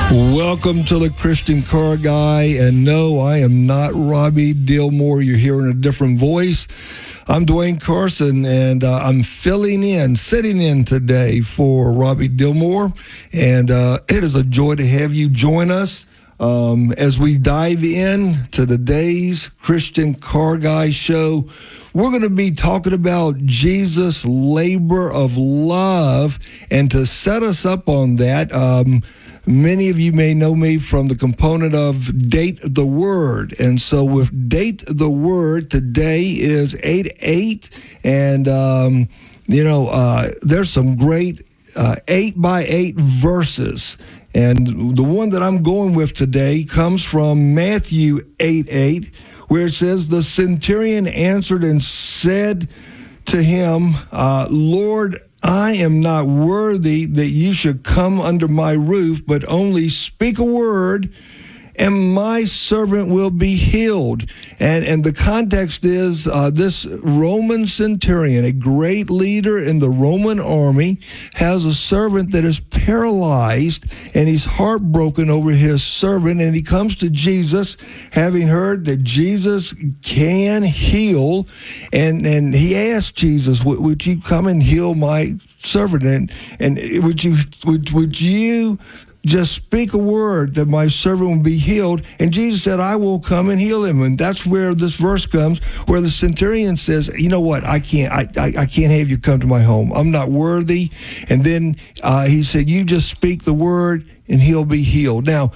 Welcome to the Christian Car Guy, and no, I am not Robbie Dilmore. You're hearing a different voice. I'm Dwayne Carson, and I'm sitting in today for Robbie Dilmore, and it is a joy to have you join us as we dive in to today's Christian Car Guy show. We're going to be talking about Jesus' labor of love, and to set us up on that, many of you may know me from the component of Date the Word. And so with Date the Word, today is 8/8. And, there's some great 8x8 verses. And the one that I'm going with today comes from Matthew 8:8, where it says, "The centurion answered and said to him, Lord, I am not worthy that you should come under my roof, but only speak a word, and my servant will be healed." And the context is this Roman centurion, a great leader in the Roman army, has a servant that is paralyzed, and he's heartbroken over his servant, and he comes to Jesus, having heard that Jesus can heal, and he asked Jesus, would you come and heal my servant, and would you just speak a word that my servant will be healed? And Jesus said, I will come and heal him. And that's where this verse comes, where the centurion says, you know what, I can't have you come to my home. I'm not worthy. And then he said, you just speak the word and he'll be healed. Now,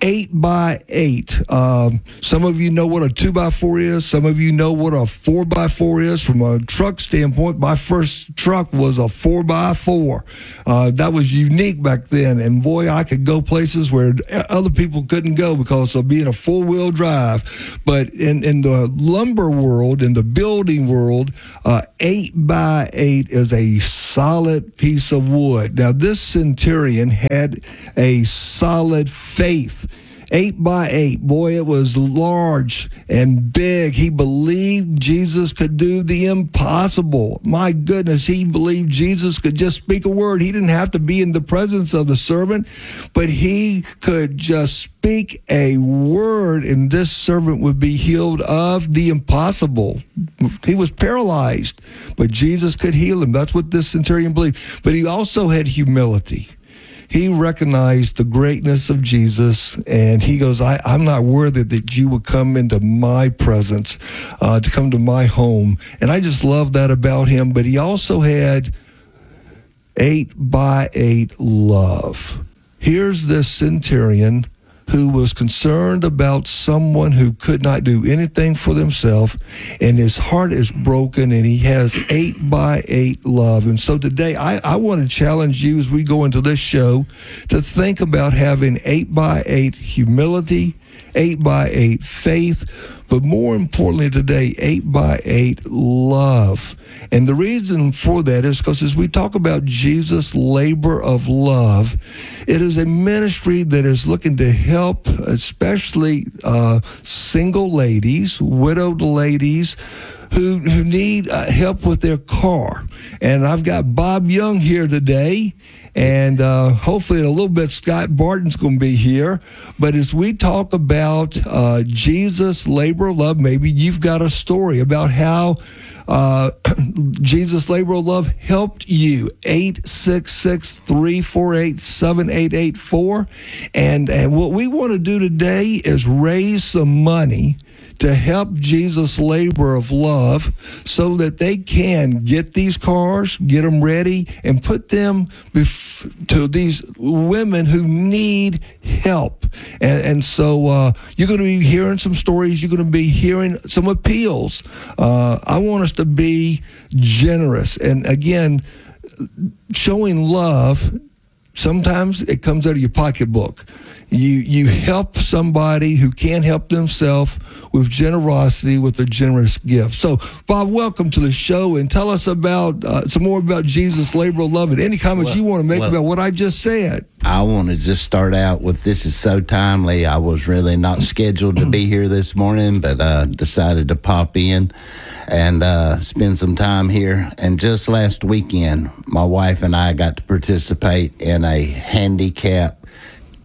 8x8. Some of you know what a 2x4 is. Some of you know what a 4x4 is. From a truck standpoint, my first truck was a 4x4. That was unique back then. And boy, I could go places where other people couldn't go because of being a four-wheel drive. But in the lumber world, in the building world, 8x8 is a solid piece of wood. Now, this centurion had a solid faith. 8x8, boy, it was large and big. He believed Jesus could do the impossible. My goodness, he believed Jesus could just speak a word. He didn't have to be in the presence of the servant, but he could just speak a word, and this servant would be healed of the impossible. He was paralyzed, but Jesus could heal him. That's what this centurion believed. But he also had humility. He recognized the greatness of Jesus, and he goes, I'm not worthy that you would come into my presence, to come to my home. And I just love that about him. But he also had 8x8 love. Here's this centurion who was concerned about someone who could not do anything for themselves, and his heart is broken, and he has 8x8 love. And so today, I want to challenge you as we go into this show to think about having 8x8 humility, 8x8 faith, but more importantly today, 8x8 love. And the reason for that is because as we talk about Jesus' labor of love, it is a ministry that is looking to help especially single ladies, widowed ladies, who need help with their car. And I've got Bob Young here today, and hopefully in a little bit Scott Barton's going to be here. But as we talk about Jesus' labor of love, maybe you've got a story about how Jesus' labor of love helped you. 866-348-7884. And what we want to do today is raise some money to help Jesus' labor of love so that they can get these cars, get them ready, and put them to these women who need help. And so you're going to be hearing some stories. You're going to be hearing some appeals. I want us to be generous. And again, showing love, sometimes it comes out of your pocketbook. You help somebody who can't help themselves with generosity, with a generous gift. So, Bob, welcome to the show, and tell us about some more about Jesus' labor of love, and any comments you want to make about what I just said. I want to just start out with, this is so timely. I was really not scheduled to be here this morning, but decided to pop in and spend some time here. And just last weekend, my wife and I got to participate in a handicap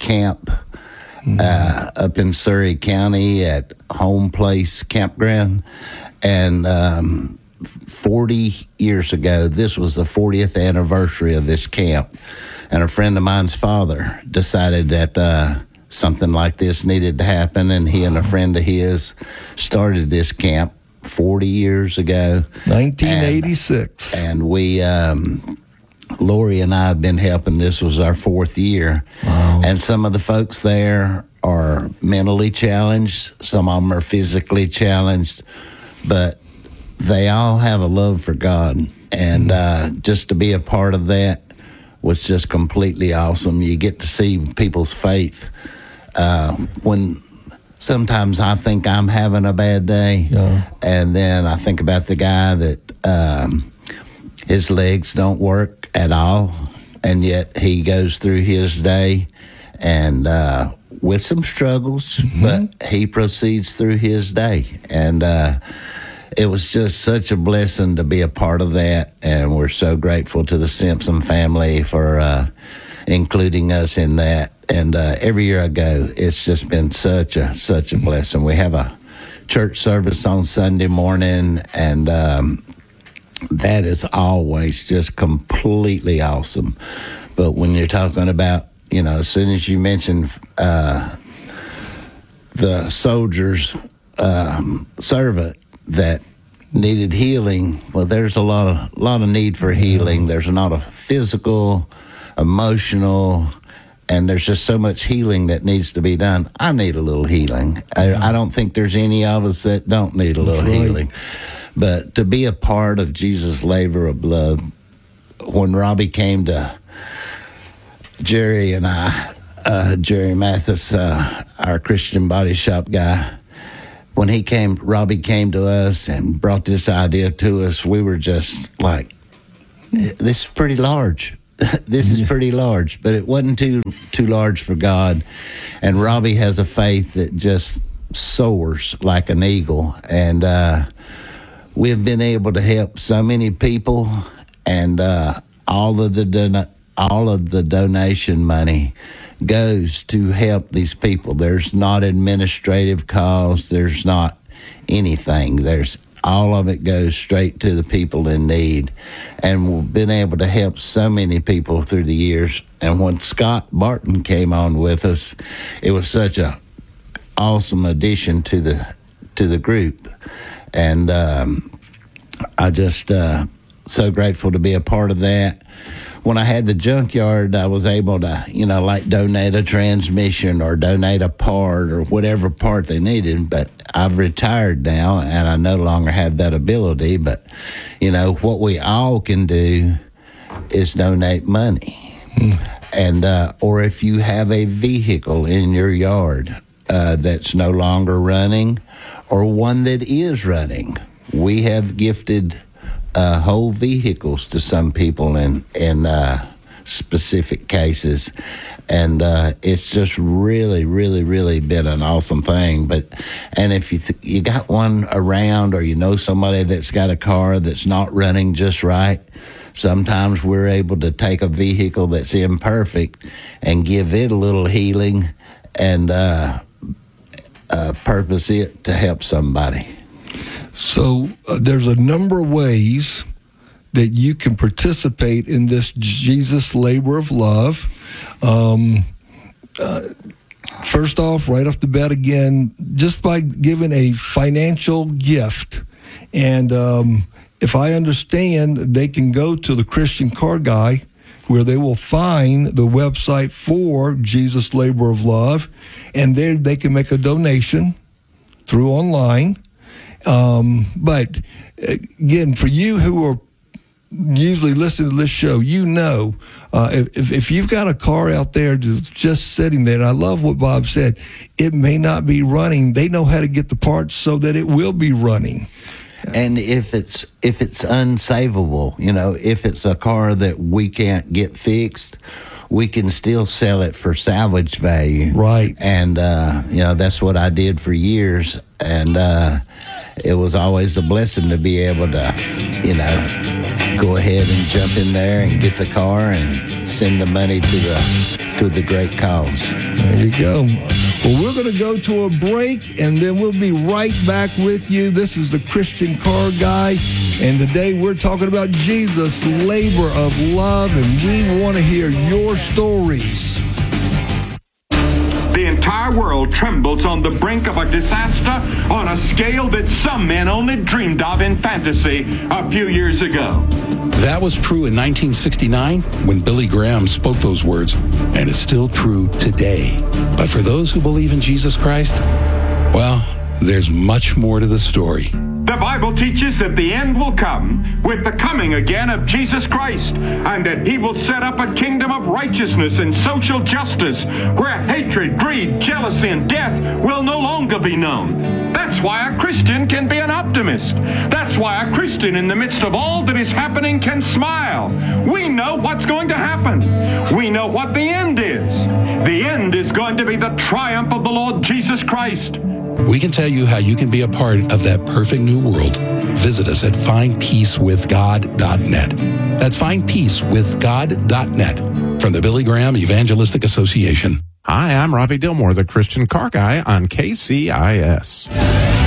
camp up in Surrey County at Home Place Campground. And 40 years ago, this was the 40th anniversary of this camp. And a friend of mine's father decided that something like this needed to happen, and he and a friend of his started this camp 40 years ago. 1986. And we, Lori and I have been helping. This was our 4th year. Wow. And some of the folks there are mentally challenged. Some of them are physically challenged. But they all have a love for God. And just to be a part of that was just completely awesome. You get to see people's faith. When sometimes I think I'm having a bad day, and then I think about the guy that his legs don't work at all, and yet he goes through his day and with some struggles, but he proceeds through his day. And it was just such a blessing to be a part of that, and we're so grateful to the Simpson family for including us in that. And every year I go, it's just been such a blessing. We have a church service on Sunday morning, and that is always just completely awesome. But when you're talking about, as soon as you mention the soldier's servant that needed healing, well, there's a lot of need for healing. There's a lot of physical, emotional, and there's just so much healing that needs to be done. I need a little healing. I don't think there's any of us that don't need a little healing. But to be a part of Jesus' labor of love, when Robbie came to Jerry and I, Jerry Mathis, our Christian Body Shop guy, when Robbie came to us and brought this idea to us, we were just like, this is pretty large. This is pretty large, but it wasn't too large for God. And Robbie has a faith that just soars like an eagle. And we've been able to help so many people, and all of the donation money goes to help these people. There's not administrative costs. There's not anything. All of it goes straight to the people in need. And we've been able to help so many people through the years. And when Scott Barton came on with us, it was such a awesome addition to the group. And I just so grateful to be a part of that. When I had the junkyard, I was able to, like donate a transmission or donate a part or whatever part they needed. But I've retired now, and I no longer have that ability. But, what we all can do is donate money. And or if you have a vehicle in your yard that's no longer running, or one that is running, we have gifted whole vehicles to some people in specific cases, and it's just really, really, really been an awesome thing. And if you got one around, or somebody that's got a car that's not running just right, sometimes we're able to take a vehicle that's imperfect and give it a little healing and purpose it to help somebody. So there's a number of ways that you can participate in this Jesus labor of love. First off, right off the bat again, just by giving a financial gift. And if I understand, they can go to the Christian Car Guy, where they will find the website for Jesus Labor of Love, and there they can make a donation through online. But again, for you who are usually listening to this show, if you've got a car out there just sitting there, and I love what Bob said, it may not be running. They know how to get the parts so that it will be running. And if it's unsavable, if it's a car that we can't get fixed, we can still sell it for salvage value. Right. And, that's what I did for years. And it was always a blessing to be able to, go ahead and jump in there and get the car and send the money to the great cause. There you go. Well, we're going to go to a break, and then we'll be right back with you. This is the Christian Car Guy, and today we're talking about Jesus' labor of love, and we want to hear your stories. The entire world trembles on the brink of a disaster on a scale that some men only dreamed of in fantasy a few years ago. That was true in 1969 when Billy Graham spoke those words, and it's still true today. But for those who believe in Jesus Christ, well, there's much more to the story. The Bible teaches that the end will come with the coming again of Jesus Christ, and that he will set up a kingdom of righteousness and social justice where hatred, greed, jealousy, and death will no longer be known. That's why a Christian can be an optimist. That's why a Christian in the midst of all that is happening can smile. We know what's going to happen. We know what the end is. The end is going to be the triumph of the Lord Jesus Christ. We can tell you how you can be a part of that perfect new world. Visit us at findpeacewithgod.net. That's findpeacewithgod.net from the Billy Graham Evangelistic Association. Hi, I'm Robbie Dilmore, the Christian Car Guy on KCIS.